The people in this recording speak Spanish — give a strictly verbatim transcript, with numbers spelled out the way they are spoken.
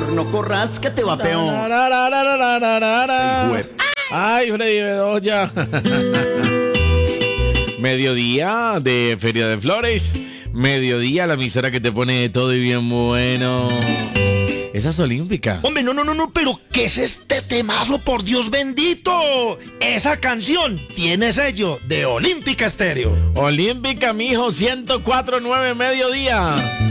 Mejor no corras que te va peor. Ay, Freddy Bedoya. Mediodía de Feria de Flores. Mediodía, la emisora que te pone todo y bien bueno. Esa es olímpica. Hombre, no, no, no, no, pero ¿qué es este temazo, por Dios bendito? Esa canción tiene sello de Olímpica Estéreo. Olímpica, mijo, ciento cuatro punto nueve mediodía.